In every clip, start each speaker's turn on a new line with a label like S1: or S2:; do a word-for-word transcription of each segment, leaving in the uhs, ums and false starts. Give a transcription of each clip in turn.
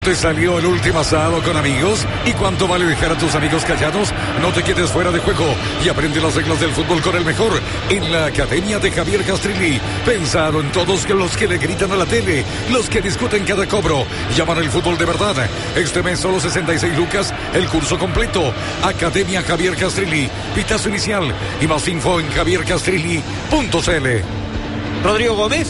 S1: ¿Te salió el último asado con amigos? ¿Y cuánto vale dejar a tus amigos callados? No te quedes fuera de juego y aprende las reglas del fútbol con el mejor en la Academia de Javier Castrilli. Pensado en todos los que le gritan a la tele, los que discuten cada cobro, llaman el fútbol de verdad. Este mes solo sesenta y seis lucas, el curso completo. Academia Javier Castrilli, pitazo inicial y más info en javier castrilli punto c l.
S2: Rodrigo Gómez.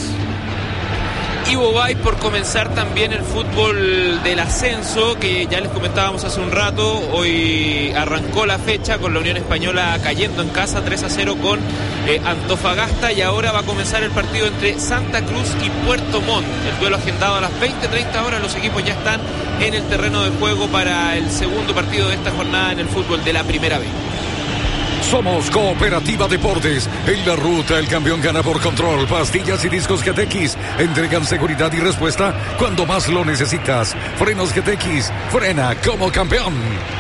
S3: Y Bobay por comenzar también el fútbol del ascenso, que ya les comentábamos hace un rato. Hoy arrancó la fecha con la Unión Española cayendo en casa tres a cero con eh, Antofagasta, y ahora va a comenzar el partido entre Santa Cruz y Puerto Montt. El duelo agendado a las veinte treinta horas. Los equipos ya están en el terreno de juego para el segundo partido de esta jornada en el fútbol de la Primera B.
S1: Somos Cooperativa Deportes. En la ruta el campeón gana por control. Pastillas y discos G T X entregan seguridad y respuesta cuando más lo necesitas. Frenos G T X, frena como campeón.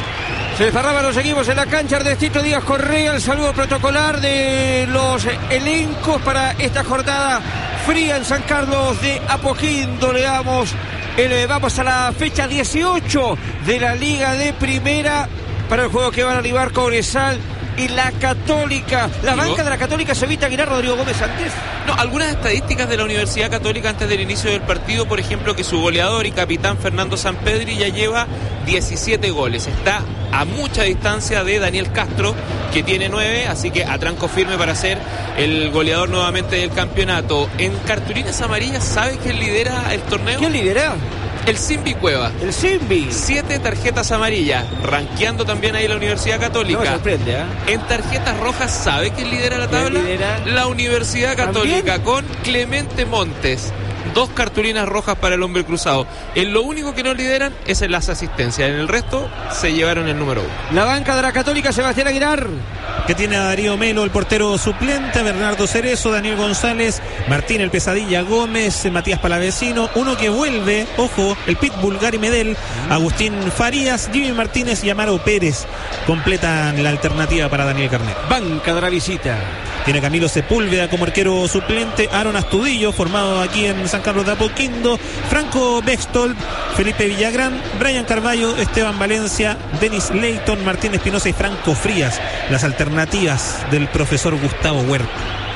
S2: Se desparraban los equipos en la cancha. Ernestito Díaz Correa, el saludo protocolar de los elencos para esta jornada fría en San Carlos de Apoquindo. Le damos el, vamos a la fecha dieciocho de la Liga de Primera para el juego que van a arribar Cobresal y la Católica. La banca de la Católica se evita Aguilar, Rodrigo Gómez antes.
S3: No, algunas estadísticas de la Universidad Católica antes del inicio del partido, por ejemplo, que su goleador y capitán Fernando Sampedri ya lleva diecisiete goles. Está a mucha distancia de Daniel Castro, que tiene nueve, así que a tranco firme para ser el goleador nuevamente del campeonato. En cartulinas amarillas, ¿sabe quién lidera el torneo?
S2: ¿Quién lidera?
S3: El Simbi Cueva.
S2: El Simbi.
S3: Siete tarjetas amarillas, rankeando también ahí la Universidad Católica.
S2: No me sorprende, ¿eh?
S3: En tarjetas rojas, ¿sabe quién lidera la tabla?
S2: ¿Quién lidera?
S3: La Universidad Católica,
S2: ¿También?
S3: con Clemente Montes. Dos cartulinas rojas para el hombre cruzado. En lo único que no lideran es en las asistencias. En el resto se llevaron el número uno.
S2: La banca de la Católica, Sebastián Aguilar.
S4: Que tiene a Darío Melo, el portero suplente, a Bernardo Cerezo, Daniel González, Martín el Pesadilla Gómez, Matías Palavecino, uno que vuelve, ojo, el Pitbull Gary Medel, Agustín Farías, Jimmy Martínez y Amaro Pérez completan la alternativa para Daniel Carnet.
S2: Banca de la visita.
S4: Tiene Camilo Sepúlveda como arquero suplente, Aaron Astudillo, formado aquí en San Carlos de Apoquindo, Franco Bextol, Felipe Villagrán, Brian Carballo, Esteban Valencia, Denis Leighton, Martín Espinosa y Franco Frías. Las alternativas del profesor Gustavo Huerta.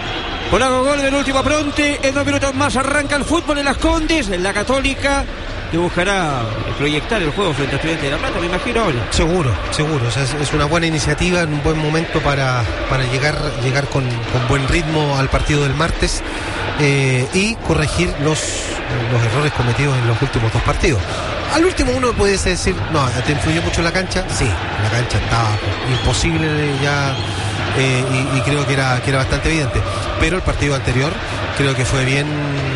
S2: Polaco gol del último Apronte. En dos minutos más arranca el fútbol en Las Condes, en la Católica, que buscará proyectar el juego frente a Estudiantes de La Plata, me imagino ahora.
S5: Seguro, seguro. O sea, es, es una buena iniciativa, en un buen momento para, para llegar, llegar con, con buen ritmo al partido del martes eh, y corregir los, los errores cometidos en los últimos dos partidos. Al último uno puede decir, no, ¿te influyó mucho la cancha? Sí, la cancha estaba imposible ya eh, y, y creo que era, que era bastante evidente. Pero el partido anterior creo que fue bien,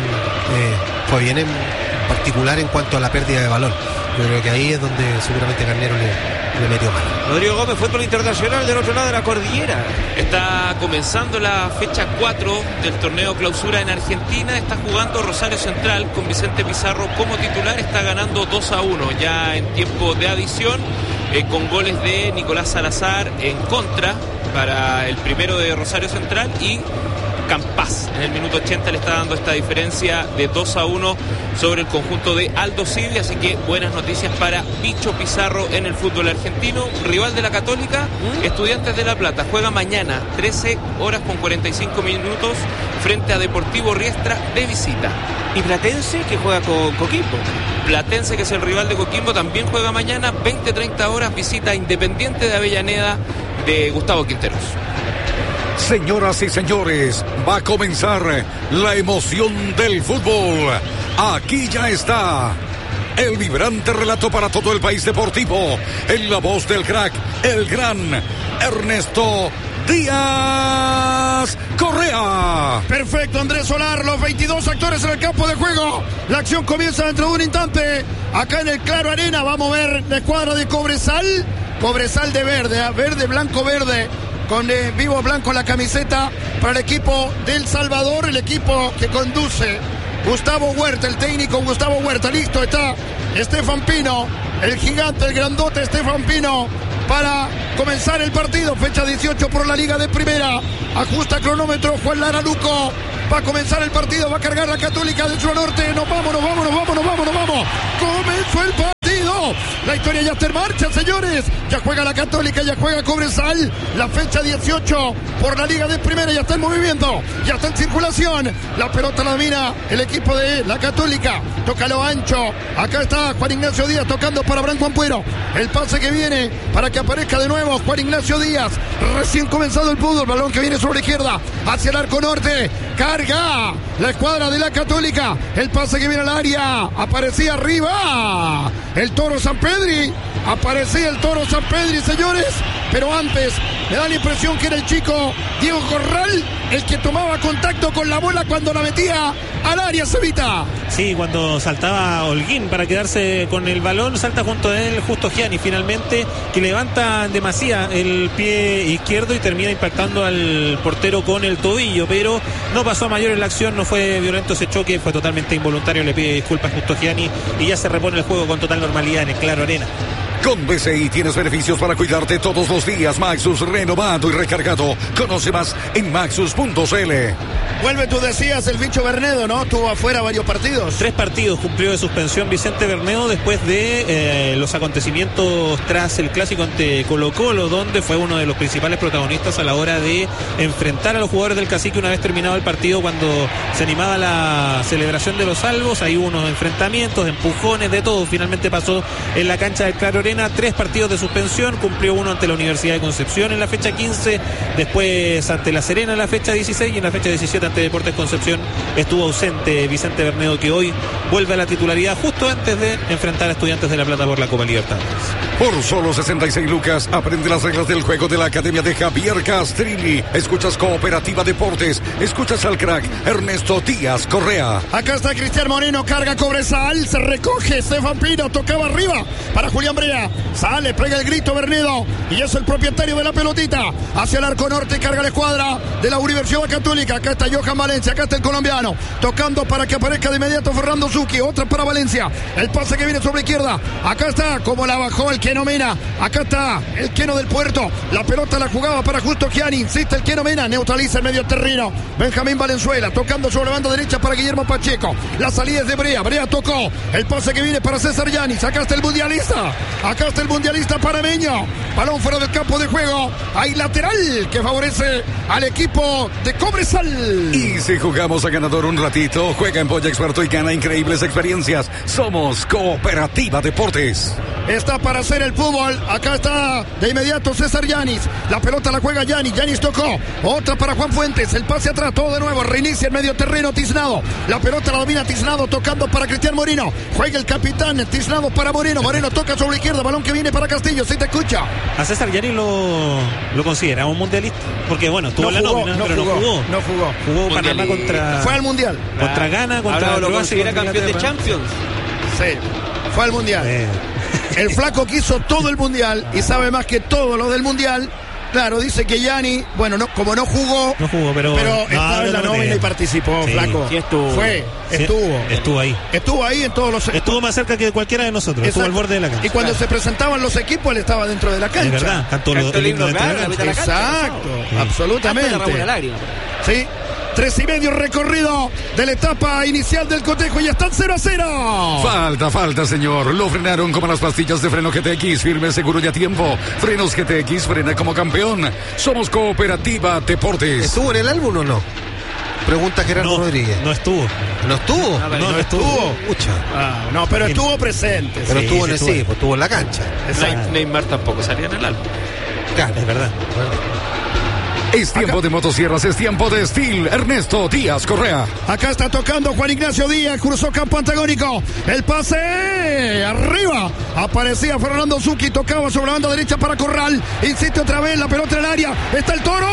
S5: eh, fue bien en particular en cuanto a la pérdida de balón. Yo creo que ahí es donde seguramente Carnero le, le metió mal.
S2: Rodrigo Gómez, fútbol internacional del otro lado de la cordillera.
S3: Está comenzando la fecha cuatro del torneo clausura en Argentina. Está jugando Rosario Central con Vicente Pizarro como titular. Está ganando dos a uno ya en tiempo de adición, eh, con goles de Nicolás Salazar en contra para el primero de Rosario Central, y Campás en el minuto ochenta le está dando esta diferencia de dos a uno sobre el conjunto de Aldo Civi. Así que buenas noticias para Bicho Pizarro en el fútbol argentino. Rival de la Católica, ¿Mm? Estudiantes de La Plata, juega mañana trece horas con cuarenta y cinco minutos frente a Deportivo Riestra de visita.
S2: Y Platense, que juega con Coquimbo.
S3: Platense, que es el rival de Coquimbo, también juega mañana veinte treinta horas, visita Independiente de Avellaneda de Gustavo Quinteros.
S1: Señoras y señores, va a comenzar la emoción del fútbol. Aquí ya está el vibrante relato para todo el país deportivo, en la voz del crack, el gran Ernesto Díaz Correa.
S6: Perfecto, Andrés Solar, los veintidós actores en el campo de juego. La acción comienza dentro de un instante. Acá en el Claro Arena vamos a ver la escuadra de Cobresal. Cobresal de verde, ¿eh? verde, blanco, verde. Con eh, vivo blanco la camiseta para el equipo del Salvador, el equipo que conduce Gustavo Huerta, el técnico Gustavo Huerta. Listo está Estefan Pino, el gigante, el grandote Estefan Pino, para comenzar el partido. Fecha dieciocho por la Liga de Primera. Ajusta cronómetro Juan Lara Luco. Va a comenzar el partido, va a cargar la Católica del Sur Norte. Nos vamos, nos vamos, nos vamos, nos vamos, nos vamos. Comenzó el partido. La historia ya está en marcha, señores. Ya juega la Católica, ya juega Cobresal. La fecha dieciocho por la Liga de Primera. Ya está en movimiento, ya está en circulación. La pelota la domina el equipo de la Católica. Toca lo ancho. Acá está Juan Ignacio Díaz tocando para Branco Ampuero. El pase que viene para que aparezca de nuevo Juan Ignacio Díaz. Recién comenzado el fútbol. Balón que viene sobre la izquierda hacia el arco norte. Carga la escuadra de la Católica. El pase que viene al área. Aparecía arriba el Toro Sampedri. Aparecía el Toro Sampedri, señores. Pero antes me da la impresión que era el chico Diego Corral el que tomaba contacto con la bola cuando la metía al área, Cevita.
S4: Sí, cuando saltaba Holguín para quedarse con el balón, salta junto a él Justo Gianni finalmente, que levanta demasiado el pie izquierdo y termina impactando al portero con el tobillo, pero no pasó a mayores la acción, no fue violento ese choque, fue totalmente involuntario. Le pide disculpas Justo Gianni y ya se repone el juego con total normalidad en el Claro Arena.
S1: Con B C I tienes beneficios para cuidarte todos los días. Maxus renovado y recargado. Conoce más en maxus punto c l.
S6: Vuelve, tú decías, el bicho Bernedo, ¿no? Estuvo afuera varios partidos.
S4: Tres partidos cumplió de suspensión Vicente Bernedo después de eh, los acontecimientos tras el clásico ante Colo Colo, donde fue uno de los principales protagonistas a la hora de enfrentar a los jugadores del Cacique una vez terminado el partido, cuando se animaba la celebración de los salvos. Ahí hubo unos enfrentamientos, empujones, de todo. Finalmente pasó en la cancha del Claro Arena. Tres partidos de suspensión, cumplió uno ante la Universidad de Concepción en la fecha quince, después ante La Serena en la fecha dieciséis y en la fecha diecisiete ante Deportes Concepción estuvo ausente Vicente Bernedo, que hoy vuelve a la titularidad justo antes de enfrentar a Estudiantes de La Plata por la Copa Libertadores.
S1: Por solo sesenta y seis lucas, aprende las reglas del juego de la Academia de Javier Castrilli. Escuchas Cooperativa Deportes, escuchas al crack Ernesto Díaz Correa.
S6: Acá está Cristian Moreno, carga Cobresal, se recoge Estefan Pino, tocaba arriba para Julián Brea. Sale, pega el grito Bernedo y es el propietario de la pelotita. Hacia el arco norte, carga la escuadra de la Universidad Católica. Acá está Johan Valencia, acá está el colombiano, tocando para que aparezca de inmediato Fernando Zucchi. Otra para Valencia, el pase que viene sobre la izquierda. Acá está, como la bajó el Keno Mena. Acá está el Keno del Puerto. La pelota la jugaba para Justo Gianni. Insiste el Keno Mena, neutraliza el medio terreno. Benjamín Valenzuela, tocando sobre la banda derecha para Guillermo Pacheco. La salida es de Brea, Brea tocó. El pase que viene para César Yanis. Acá está el mundialista. Acá está el mundialista panameño. Balón fuera del campo de juego. Hay lateral que favorece al equipo de Cobresal.
S1: Y si jugamos a ganador un ratito, juega en Polla Experto y gana increíbles experiencias. Somos Cooperativa Deportes.
S6: Está para hacer el fútbol. Acá está de inmediato César Yanis. La pelota la juega Yanis. Yanis tocó. Otra para Juan Fuentes. El pase atrás, todo de nuevo. Reinicia el medio terreno Tiznado. La pelota la domina Tiznado, tocando para Cristian Moreno. Juega el capitán Tiznado para Moreno. Moreno toca sobre la izquierda. Balón que viene para Castillo. Si te escucha.
S4: A César Yanis lo, lo considera un mundialista. Porque bueno, estuvo
S6: no
S4: en la
S6: jugó,
S4: nómina,
S6: no
S4: pero
S6: jugó,
S4: no jugó.
S6: No jugó.
S4: Jugó Panamá contra.
S6: Fue al mundial.
S4: Contra Ghana, contra.
S3: Ahora lo
S4: Croacia,
S3: considera
S4: contra
S3: campeón de
S4: Inglaterra.
S3: Champions.
S6: Sí. Fue al mundial.
S4: Eh.
S6: El flaco quiso todo el mundial y sabe más que todo lo del mundial. Claro, dice que Gianni, bueno, no, como no jugó,
S4: No jugó, pero.
S6: pero
S4: no,
S6: estaba en la
S4: no,
S6: nómina
S4: no,
S6: y participó,
S4: sí,
S6: flaco.
S3: sí estuvo.
S6: Fue,
S4: Sí,
S6: estuvo.
S4: Estuvo ahí.
S6: Estuvo ahí en todos los.
S4: Estuvo más cerca que cualquiera de nosotros. Estuvo al
S6: Exacto.
S4: borde de la cancha.
S6: Y cuando se presentaban los equipos, él estaba dentro de la cancha.
S4: Es verdad, cantó los
S3: Cantó el himno,
S4: dentro de la
S3: claro,
S4: cancha.
S3: la mitad de la cancha.
S6: Exacto,
S4: Sí.
S6: absolutamente.
S3: Hasta derramó una lágrima.
S6: Sí. Tres y medio recorrido de la etapa inicial del cotejo y están cero a cero.
S1: Falta, falta, señor. Lo frenaron como las pastillas de freno G T X. Firme, seguro y a tiempo. Frenos G T X, frena como campeón. Somos Cooperativa Deportes.
S5: ¿Estuvo en el álbum o no? Pregunta Gerardo
S4: No,
S5: Rodríguez.
S4: no estuvo.
S5: ¿No estuvo?
S3: No,
S4: No, no estuvo.
S5: Pucha.
S6: Ah, no, pero estuvo presente.
S5: Pero
S4: Sí,
S5: estuvo en
S4: sí
S5: el
S4: estuvo.
S5: sí, pues estuvo en la cancha.
S6: Exacto.
S3: Neymar tampoco salía en el álbum.
S5: Claro.
S4: Es verdad.
S1: Es tiempo de motosierras, es tiempo de Steel. Ernesto Díaz Correa.
S6: Acá está tocando Juan Ignacio Díaz, cruzó campo antagónico. El pase arriba. Aparecía Fernando Zucchi, tocaba sobre la banda derecha para Corral. Insiste otra vez, la pelota en el área. Está el Toro.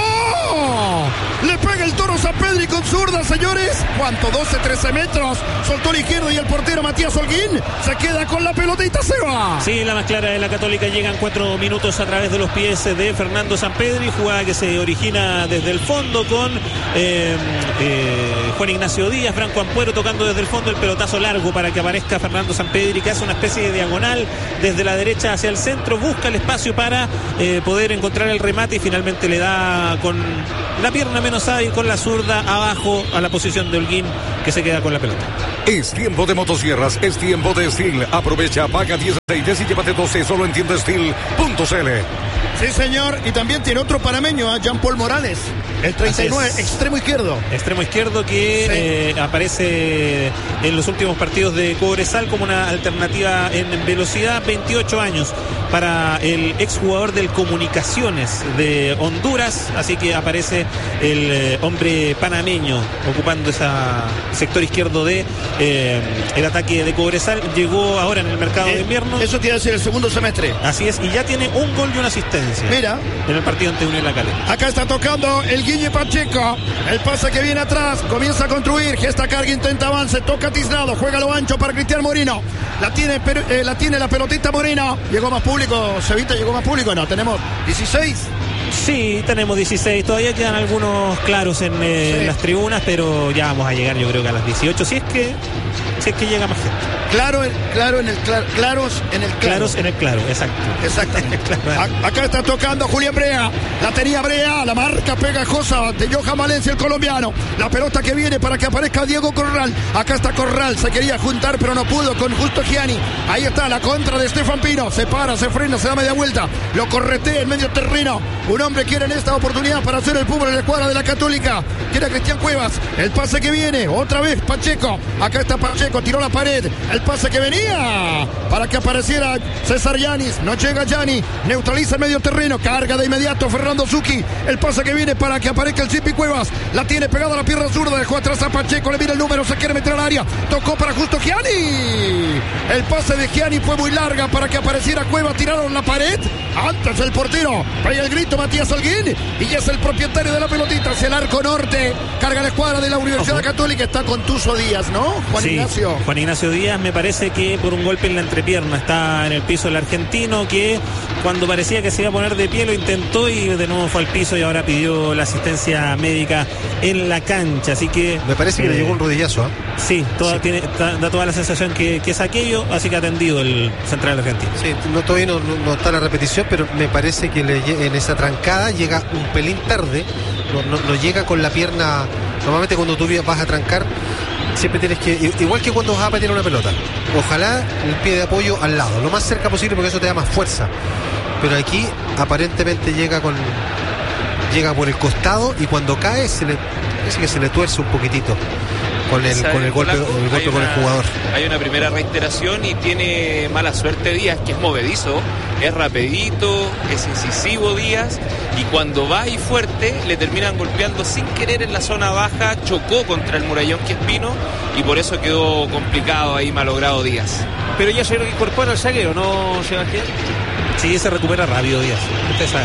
S6: Le pega el Toro Sampedri con zurda, señores. ¿Cuánto? doce, trece metros. Soltó la izquierda y el portero Matías Holguín se queda con la pelotita, se va.
S4: Sí, la más clara de la Católica, llegan cuatro minutos a través de los pies de Fernando Sampedri, jugada que se origina desde el fondo con eh, eh, Juan Ignacio Díaz, Franco Ampuero tocando desde el fondo, el pelotazo largo para que aparezca Fernando Sampedri, que hace una especie de diagonal desde la derecha hacia el centro, busca el espacio para eh, poder encontrar el remate y finalmente le da con la pierna menos hábil con la zurda abajo a la posición de Holguín, que se queda con la pelota.
S1: Es tiempo de motosierras, es tiempo de Steel. Aprovecha, paga diez aceites y llévate doce solo en tienda steel punto c l.
S6: Sí, señor, y también tiene otro panameño, a Jean Paul Morales, el treinta y nueve, extremo izquierdo.
S4: Extremo izquierdo que sí. eh, aparece en los últimos partidos de Cobresal como una alternativa en velocidad. Veintiocho años para el exjugador del Comunicaciones de Honduras, así que aparece el eh, hombre panameño ocupando ese sector izquierdo de eh, el ataque de Cobresal. Llegó ahora en el mercado eh, de invierno.
S6: Eso tiene que ser el segundo semestre.
S4: Así es, y ya tiene un gol y una asistencia.
S6: Mira,
S4: en el partido ante Unión La Calera.
S6: Acá está tocando el Guille Pacheco. El pase que viene atrás, comienza a construir, gesta carga, intenta avance, toca Tiznado, juega lo ancho para Cristian Moreno. La tiene, eh, la tiene la pelotita Moreno. Llegó más público, Cevita, llegó más público. No, tenemos dieciséis.
S4: Sí, tenemos dieciséis. Todavía quedan algunos claros en eh, sí. las tribunas, pero ya vamos a llegar, yo creo que a las dieciocho, si es que si es que llega más gente.
S6: Claro, claro en el claro, claros en el claro.
S4: Claros en el claro, exacto.
S6: Exactamente. claro. Acá está tocando Julián Brea. La tenía Brea, la marca pegajosa de Johan Valencia, el colombiano. La pelota que viene para que aparezca Diego Corral. Acá está Corral, se quería juntar pero no pudo con Justo Gianni. Ahí está la contra de Estefan Pino. Se para, se frena, se da media vuelta. Lo corretea en medio terreno. Un hombre quiere en esta oportunidad para hacer el fútbol en la escuadra de la Católica. Quiere a Cristian Cuevas. El pase que viene, otra vez Pacheco. Acá está Pacheco, tiró la pared. El pase que venía para que apareciera César Yanis. No llega Yanni. Neutraliza el medio terreno. Carga de inmediato Fernando Zucchi. El pase que viene para que aparezca el Zipi Cuevas. La tiene pegada a la pierna zurda. Dejó atrás a Pacheco. Le mira el número. Se quiere meter al área. Tocó para Justo Gianni. El pase de Gianni fue muy larga para que apareciera Cuevas. Tiraron la pared. Antes el portero. Pega el grito Matías Holguín. Y es el propietario de la pelotita. Hacia el arco norte. Carga la escuadra de la Universidad Ojo. Católica. Está con Tuzo Díaz, ¿no? Juan
S4: sí,
S6: Ignacio.
S4: Juan Ignacio Díaz, me parece que por un golpe en la entrepierna está en el piso el argentino, que cuando parecía que se iba a poner de pie lo intentó y de nuevo fue al piso y ahora pidió la asistencia médica en la cancha, así que
S5: me parece que eh, le llegó un rodillazo. ¿eh?
S4: Sí, toda, sí. Tiene, da, da toda la sensación que, que es aquello, así que ha atendido el central argentino.
S5: Sí, no, todavía no, no, no está la repetición, pero me parece que le, en esa trancada llega un pelín tarde, no, no, no llega con la pierna. Normalmente cuando tú vas a trancar siempre tienes que, igual que cuando vas a patear una pelota, ojalá el pie de apoyo al lado, lo más cerca posible, porque eso te da más fuerza. Pero aquí aparentemente llega con llega por el costado y cuando cae se le parece que se le tuerce un poquitito con el, con el golpe, el golpe con el jugador.
S3: Hay una primera reiteración y tiene mala suerte Díaz, que es movedizo, es rapidito, es incisivo Díaz, y cuando va y fuerte le terminan golpeando sin querer en la zona baja, chocó contra el murallón que es Pino y por eso quedó complicado ahí, malogrado Díaz.
S2: Pero ya se incorpora el zaguero, ¿no, Sebastián?
S4: Sí, se recupera rápido Díaz, usted sabe.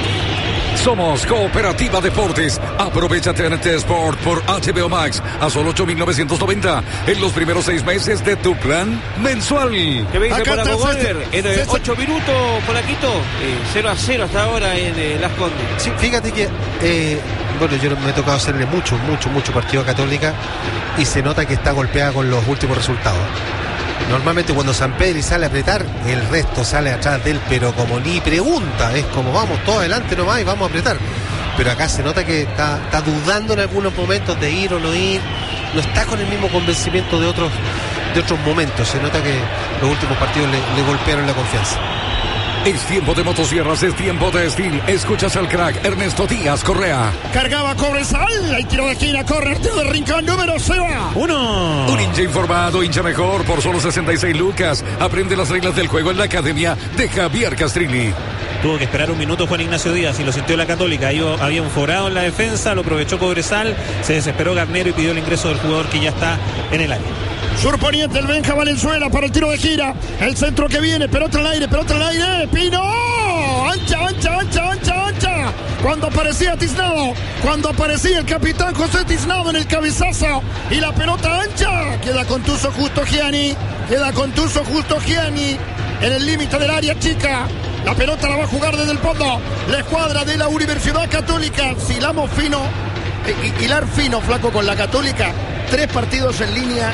S1: Somos Cooperativa Deportes. Aprovecha T N T Sport por H B O Max a solo ocho mil novecientos noventa en los primeros seis meses de tu plan mensual.
S2: ¿Qué me dice para Bogoller? En eh, ocho minutos, Polaquito, eh, cero a cero hasta ahora en eh, Las Condes.
S5: Sí, fíjate que, eh, bueno, yo me he tocado hacerle mucho, mucho, mucho partido a Católica y se nota que está golpeada con los últimos resultados. Normalmente cuando San Pedro sale a apretar, el resto sale atrás de él, pero como ni pregunta, es como vamos todos adelante nomás y vamos a apretar. Pero acá se nota que está, está dudando en algunos momentos de ir o no ir, no está con el mismo convencimiento de otros, de otros momentos. Se nota que los últimos partidos le, le golpearon la confianza.
S1: Es tiempo de motosierras, es tiempo de Steel. Escuchas al crack Ernesto Díaz Correa.
S6: Cargaba Cobresal, hay tiro de esquina, corre, tiro de rincón, número Seba.
S4: Uno.
S1: Un hincha informado, hincha mejor, por solo sesenta y seis lucas. Aprende las reglas del juego en la academia de Javier Castrilli.
S4: Tuvo que esperar un minuto Juan Ignacio Díaz y lo sintió la Católica. Ahí había un forado en la defensa, lo aprovechó Cobresal, se desesperó Garnero y pidió el ingreso del jugador que ya está en el área.
S6: Surponiente el Benja Valenzuela para el tiro de gira. El centro que viene, pelota al aire, pelota al aire. Pino, ancha, ancha, ancha, ancha, ancha. Cuando aparecía Tiznado, cuando aparecía el capitán José Tiznado en el cabezazo. Y la pelota ancha. Queda contuso Justo Gianni. Queda contuso Justo Gianni en el límite del área chica. La pelota la va a jugar desde el fondo la escuadra de la Universidad Católica. Silamos fino, hilar fino, flaco, con la Católica. Tres partidos en línea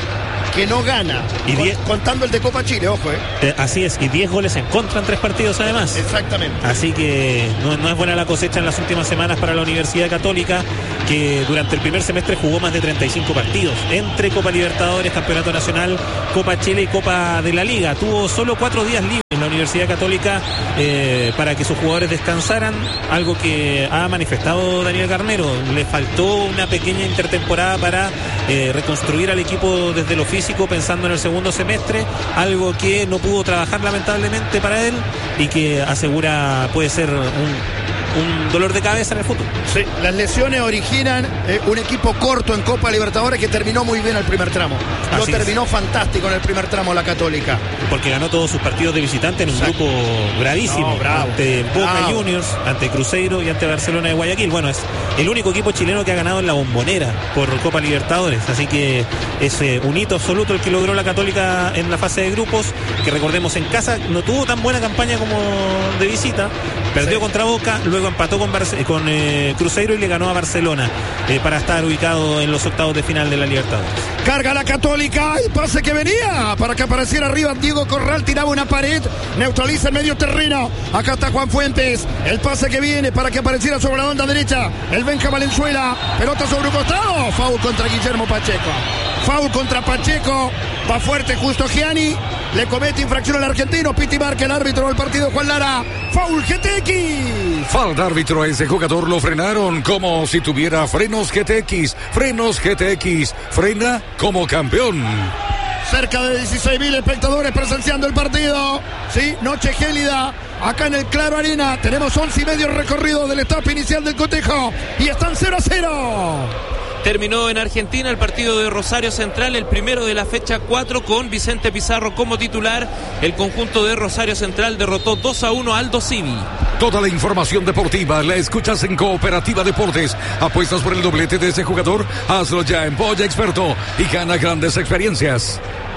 S6: que no gana.
S4: Y diez,
S6: contando el de Copa Chile, ojo, eh.
S4: eh así es, y diez goles en contra en tres partidos además.
S6: Exactamente.
S4: Así que no, no es buena la cosecha en las últimas semanas para la Universidad Católica, que durante el primer semestre jugó más de treinta y cinco partidos entre Copa Libertadores, Campeonato Nacional, Copa Chile y Copa de la Liga. Tuvo solo cuatro días libres en la Universidad Católica eh, para que sus jugadores descansaran, algo que ha manifestado Daniel Garnero. Le faltó una pequeña intertemporada para eh, reconstruir al equipo desde lo físico, pensando en el segundo semestre, algo que no pudo trabajar lamentablemente para él y que asegura puede ser un un dolor de cabeza en el futuro.
S6: Sí, las lesiones originan eh, un equipo corto en Copa Libertadores que terminó muy bien el primer tramo. Lo
S4: Así
S6: terminó
S4: es.
S6: fantástico en el primer tramo la Católica.
S4: Porque ganó todos sus partidos de visitante en un
S6: Exacto.
S4: grupo gravísimo.
S6: No, bravo.
S4: Ante Boca
S6: Bravo.
S4: Juniors, ante Cruzeiro y ante Barcelona de Guayaquil. Bueno, es el único equipo chileno que ha ganado en la Bombonera por Copa Libertadores. Así que es eh, un hito absoluto el que logró la Católica en la fase de grupos, que recordemos en casa no tuvo tan buena campaña como de visita. Perdió
S6: Sí.
S4: contra Boca, luego empató con, Barce- con eh, Cruzeiro y le ganó a Barcelona eh, para estar ubicado en los octavos de final de la Libertadores.
S6: Carga la Católica, el pase que venía para que apareciera arriba Diego Corral, tiraba una pared, neutraliza el medio terreno. Acá está Juan Fuentes, el pase que viene para que apareciera sobre la banda derecha el Benja Valenzuela, pelota sobre un costado, foul contra Guillermo Pacheco, foul contra Pacheco, va fuerte Justo Gianni, le comete infracción al argentino, Piti marca el árbitro del partido Juan Lara, foul G T X.
S1: Falta árbitro, a ese jugador lo frenaron como si tuviera frenos G T X. Frenos G T X, frena como campeón.
S6: Cerca de dieciséis mil espectadores presenciando el partido. Sí, noche gélida. Acá en el Claro Arena tenemos once y medio recorrido de la etapa inicial del cotejo. Y están cero a cero.
S3: Terminó en Argentina el partido de Rosario Central, el primero de la fecha cuatro, con Vicente Pizarro como titular. El conjunto de Rosario Central derrotó dos a uno a Aldo Civi.
S1: Toda la información deportiva la escuchas en Cooperativa Deportes. ¿Apuestas por el doblete de ese jugador? Hazlo ya en Polla Experto y gana grandes experiencias.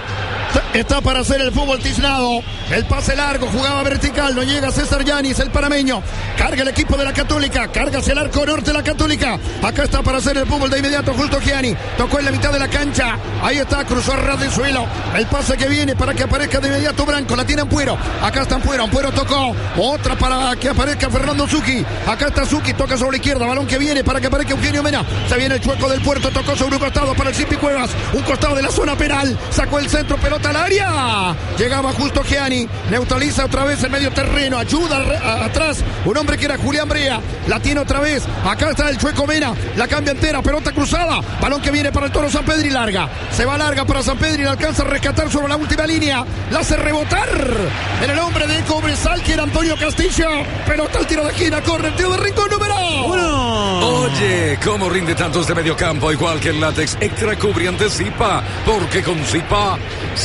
S6: Está para hacer el fútbol tiznado. El pase largo, jugaba vertical, no llega César Yanis, el parameño. Carga el equipo de la Católica, carga hacia el arco norte de la Católica. Acá está para hacer el fútbol de inmediato Justo Gianni. Tocó en la mitad de la cancha. Ahí está, cruzó a ras del suelo. El pase que viene para que aparezca de inmediato Branco. La tiene Ampuero. Acá está Ampuero. Ampuero tocó. Otra para que aparezca Fernando Zucchi. Acá está Zucchi, toca sobre la izquierda. Balón que viene para que aparezca Eugenio Mena. Se viene el chueco del puerto. Tocó sobre un costado para el Zipi Cuevas. Un costado de la zona penal. Sacó el centro, pelota al área. Llegaba Justo Gianni. Neutraliza otra vez el medio terreno. Ayuda a, a, atrás. Un hombre que era Julián Brea. La tiene otra vez. Acá está el chueco Mena. La cambia entera. Pelota cruzada. Balón que viene para el Toro San Pedro y larga. Se va larga para San Pedro y la alcanza a rescatar sobre la última línea. La hace rebotar en el hombre de Cobresal, que era Antonio Castillo. Pelota al tiro de esquina. Corre el tiro de rincón número
S4: uno.
S1: Oye, ¿cómo rinde tanto este mediocampo? Igual que el látex extra cubriente Zipa. Porque con Zipa,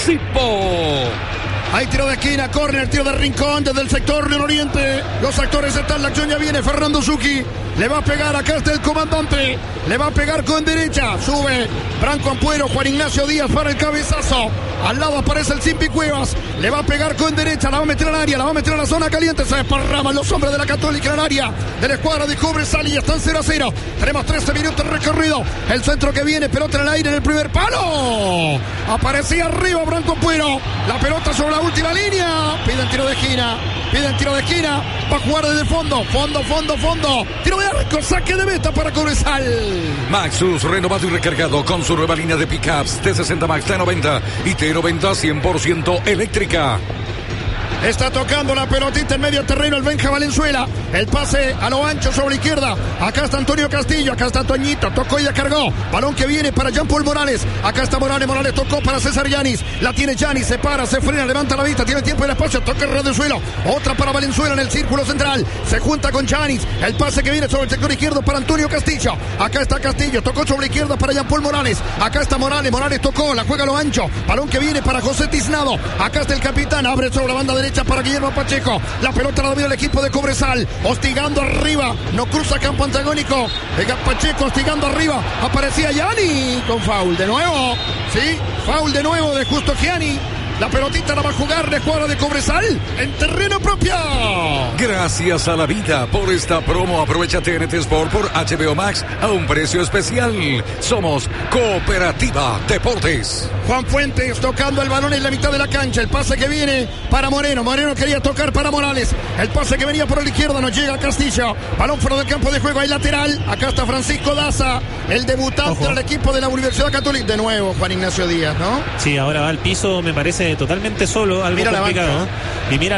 S1: Zipo.
S6: Hay tiro de esquina, corre el tiro de rincón desde el sector del oriente. Los actores están, la acción ya viene. Fernando Zucchi le va a pegar, acá está el comandante. Le va a pegar con derecha. Sube Branco Ampuero, Juan Ignacio Díaz para el cabezazo. Al lado aparece el Zipi Cuevas. Le va a pegar con derecha, la va a meter al área, la va a meter a la zona caliente. Se desparraman los hombres de la Católica en el área de la escuadra de Cobresal y ya están cero a cero. Tenemos trece minutos recorrido. El centro que viene, pelota en el aire en el primer palo. Aparecía arriba Branco Ampuero. La pelota sobre la última línea. Piden tiro de esquina. Piden tiro de esquina. Va a jugar desde el fondo. Fondo, fondo, fondo. Tiro de arco. Saque de meta para Cobresal.
S1: Maxus, renovado y recargado con su nueva línea de pickups T sesenta Max, T noventa y T noventa cien por ciento eléctrica.
S6: Está tocando la pelotita en medio terreno el Benja Valenzuela. El pase a lo ancho sobre la izquierda. Acá está Antonio Castillo. Acá está Toñito. Tocó y ya cargó. Balón que viene para Jean Paul Morales. Acá está Morales. Morales tocó para César Yanis. La tiene Yanis. Se para, se frena, levanta la vista. Tiene tiempo y el espacio. Toca el ras del suelo. Otra para Valenzuela en el círculo central. Se junta con Yanis. El pase que viene sobre el sector izquierdo para Antonio Castillo. Acá está Castillo. Tocó sobre la izquierda para Jean Paul Morales. Acá está Morales. Morales tocó. La juega a lo ancho. Balón que viene para José Tiznado. Acá está el capitán. Abre sobre la banda derecha para Guillermo Pacheco. La pelota la domina el equipo de Cobresal. Hostigando arriba. No cruza campo antagónico. El Pacheco hostigando arriba. Aparecía Gianni con foul de nuevo. Sí, foul de nuevo de Justo Gianni. La pelotita la va a jugar la escuadra de Cobresal en terreno propio.
S1: Gracias a la vida por esta promo. Aprovecha T N T Sport por H B O Max a un precio especial. Somos Cooperativa Deportes.
S6: Juan Fuentes tocando el balón en la mitad de la cancha. El pase que viene para Moreno. Moreno quería tocar para Morales. El pase que venía por la izquierda nos llega a Castillo. Balón fuera del campo de juego. Hay lateral. Acá está Francisco Daza, el debutante del equipo de la Universidad Católica. De nuevo Juan Ignacio Díaz, ¿no?
S4: Sí, ahora va al piso, me parece totalmente solo, algo
S6: mira
S4: complicado. Y mira